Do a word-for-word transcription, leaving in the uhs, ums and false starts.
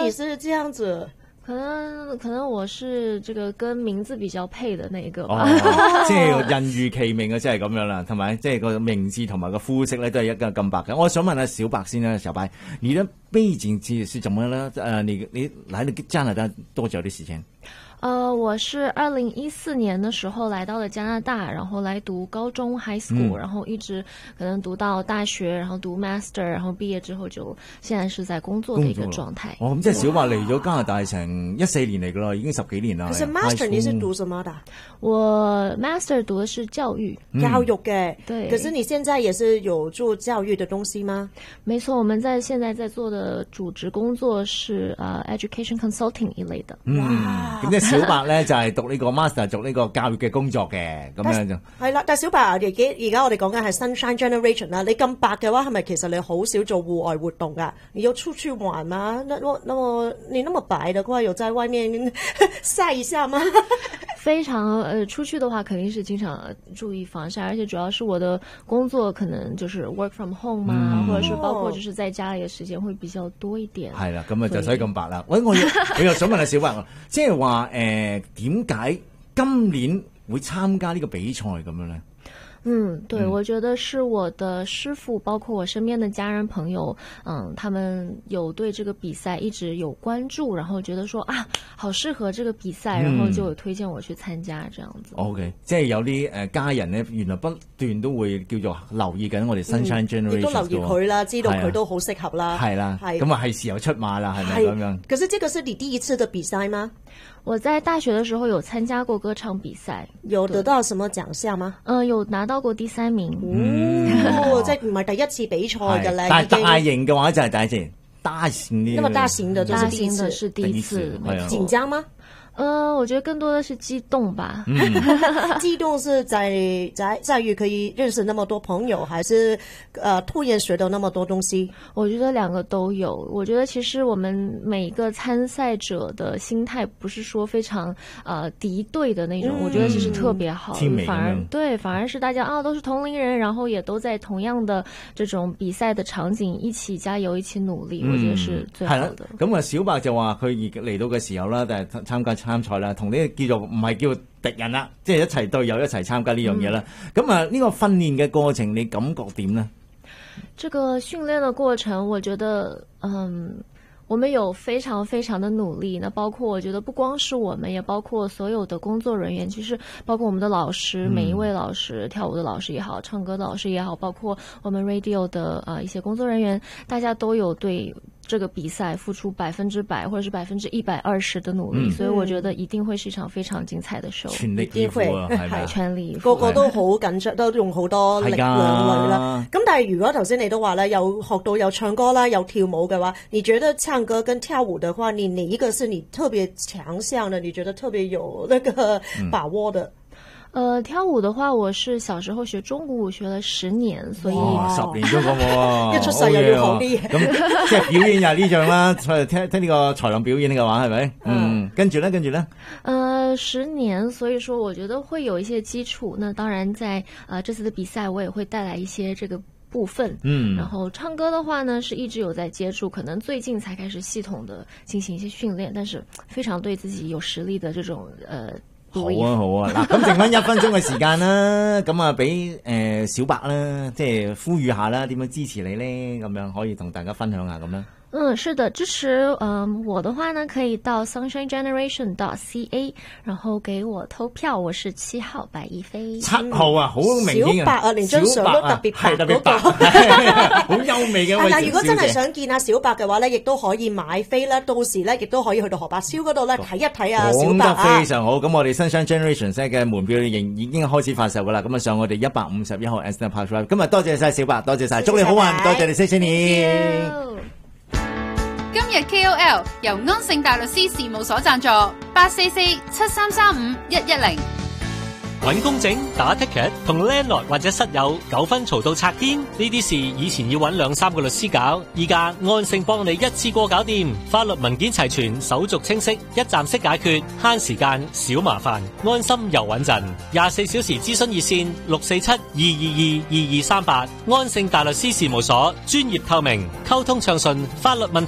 你是這樣子。 可能可能我是這個跟名字比較配的那個吧。 哦，即係人如其名啊，即係咁樣啦，同埋即係個名字同埋個膚色咧都係一個咁白嘅。我想問下小白先啦，小白，你的背景是是怎麼呢？呃，你你來了加拿大多久的時間？ 呃，我是二零一四年的時候來到了加拿大，然後來讀高中 high school，、嗯、然後一直可能讀到大學，然後讀 master， 然後畢業之後就現在是在工作的一個狀態。 哦，咁即係小白嚟咗加拿大成一四年嚟噶啦，已經十幾年啦。 可是 master 你是讀什麼的？ 我 master 讀的是教育， 嗯、教育嘅。 對。 可是你現在也是有做教育的東西嗎？ 沒錯，我們在現在在做的主職工作是呃 education consulting 一類的。 哇！ 嗯小白咧就係、是、讀呢個 master， 讀呢個教育嘅工作嘅，咁樣就係啦。但係小白而家而家我哋講緊係 Sunshine Generation 啦。你咁白嘅話，係咪其實你好少做戶外活動噶？你要出去玩嗎？那麼那麼你那麼白的話，有在外面曬一下嗎？ 非常呃，出去的話肯定是經常注意防曬，而且主要是我的工作可能就是 work from home 嘛、嗯，或者是包括就是在家裏嘅時間會比較多一點。係啦， 咁啊就所以咁白啦。喂，我我又想問下小白，即係話誒，點解今年會參加呢個比賽咁樣咧？ 嗯，對、 嗯， 我覺得是我的師父，包括我身邊的家人朋友，嗯，他們有對這個比賽一直有關注，然後覺得說啊，好適合這個比賽，然後就有推薦我去參加，這樣子。 嗯、OK，即係有啲誒家人咧，原來不斷都會叫做留意緊我哋 Sunshine Generation，亦、嗯、 都留意佢啦，知道佢都好適合啦。 係啦，係咁啊，係時候出馬啦，係咪咁樣？ 可是這個是你第一次的比賽嗎？ 我在大學的時候有參加過歌唱比賽， 有得到什麼獎項嗎？ 嗯，有拿到過第三名。 嗯，即係唔係第一次比賽嘅咧？ 但係大型嘅話就係第一次，大型啲。 那麼大型的就是第一次， 大型的是第一次， 緊張嗎？ 呃，我覺得更多的是激動吧。 嗯、激動是在在在於可以認識那麼多朋友，還是呃突然學到那麼多東西？ 我覺得兩個都有。我覺得其實我們每一個參賽者的心態不是說非常呃敵對的那種、嗯，我覺得其實特別好，反而對，反而是大家啊都是同齡人，然後也都在同樣的這種比賽的場景一起加油，一起努力，嗯、我覺得是最好的。 咁啊，小白就話佢嚟到嘅時候啦，但係參加參賽啦，同呢個叫做唔係叫敵人啦，即係一齊隊友一齊參加呢樣嘢啦。咁、嗯、啊，呢個訓練嘅過程你感覺點呢？ 這個訓練的過程，我覺得，嗯，我們有非常非常的努力。那包括我覺得不光是我們，也包括所有的工作人員，其實包括我們的老師，每一位老師，嗯、跳舞的老師也好，唱歌的老師也好，包括我們 radio 的啊、呃、一些工作人員，大家都有對這個比賽付出百分之百或者是百分之一百二十的努力、嗯，所以我覺得一定會是一場非常精彩的 show。 全力以赴啊，係咪？ 全力以赴， 個個都好緊張，都用好多力量啦。咁但係如果頭先你都話咧，有學到有唱歌啦，有跳舞嘅話，你覺得唱歌跟跳舞的話，你哪一個是你特別強項的？你覺得特別有那個把握的？嗯呃，跳舞的話，我是小時候學中國舞，學了十年，所以十年都咁喎， 一出世又要學啲嘢。 咁即係表演又係呢樣啦，聽聽呢個才能表演嘅話係咪？嗯，跟住咧，跟住咧， 呃，十年，所以說我覺得會有一些基礎。那當然在呃這次的比賽，我也會帶來一些這個部分。嗯，然後唱歌的話呢，是一直有在接觸，可能最近才開始系統的進行一些訓練，但是非常對自己有實力的這種呃。 好啊好啊，嗱咁剩翻一分鐘嘅時間啦，咁啊俾誒小白啦，即係呼籲下啦，點樣支持你咧？咁樣可以同大家分享下咁樣。 嗯，是的，支持嗯我的話呢，可以到 sunshine generation dot c a， 然後給我投票。我是七號白一飛。 七號啊，好明顯小白啊，連張相都特別白， 特別白，好優美嘅。 但係如果真係想見阿小白嘅話咧，亦都可以買飛啦。到時咧，亦都可以去到何伯超嗰度咧睇一睇啊。小白啊， 講得非常好。咁我哋 Sunshine Generation 嘅門票仍已經開始發售噶啦。咁啊上我哋一百五十一號 Aston Park Drive。今日多謝晒小白，多謝晒，祝你好運，多謝你，謝謝你。 今日 K O L 由安盛大律師事務所贊助，八四四七三三五一一零。 揾工整、打 ticket 同 landlord 或者室友糾紛嘈到拆天，呢啲事以前要揾兩三個律師搞，依家安盛幫你一次過搞掂，法律文件齊全，手續清晰，一站式解決，慳時間少麻煩，安心又穩陣。廿四小時諮詢熱線六四七二二二二二三八，安盛大律師事務所，專業透明，溝通暢順，法律問題